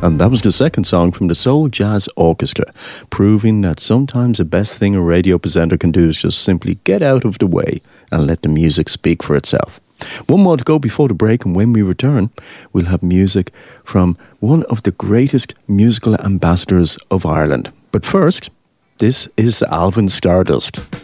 And that was the second song from the Soul Jazz Orchestra, proving that sometimes the best thing a radio presenter can do is just simply get out of the way and let the music speak for itself. One more to go before the break, and when we return, we'll have music from one of the greatest musical ambassadors of Ireland. But first, this is Alvin Stardust.